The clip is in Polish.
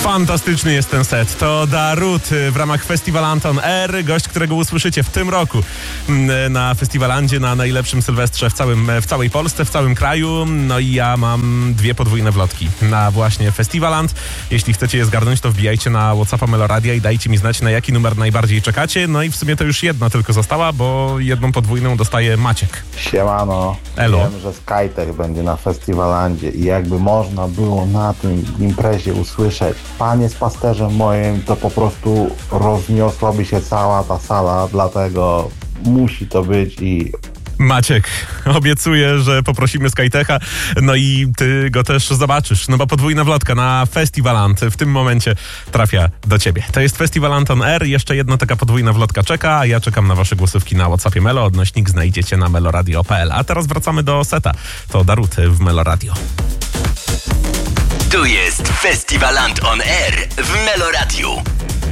Fantastyczny jest ten set. To Darut w ramach Festival Anton R. Gość, którego usłyszycie w tym roku na Festiwalandzie, na najlepszym Sylwestrze w całej Polsce, w całym kraju. No i ja mam 2 podwójne wlotki na właśnie Festiwaland. Jeśli chcecie je zgarnąć, to wbijajcie na WhatsAppa Meloradia i dajcie mi znać, na jaki numer najbardziej czekacie. No i w sumie to już jedna tylko została, bo jedną podwójną dostaje Maciek. Siemano. Elo. Wiem, że Skytech będzie na Festiwalandzie i jakby można było na tym imprezie usłyszeć Panie z pasterzem moim, to po prostu rozniosłaby się cała ta sala, dlatego musi to być i... Maciek, obiecuję, że poprosimy Skytecha, no i ty go też zobaczysz, no bo podwójna wlotka na Festiwaland w tym momencie trafia do ciebie. To jest Festival Anton R, jeszcze jedna taka podwójna wlotka czeka, a ja czekam na wasze głosówki na WhatsAppie Melo, odnośnik znajdziecie na meloradio.pl. A teraz wracamy do seta, to Darut w Meloradio. Tu jest Festival Anton R w Meloradiu.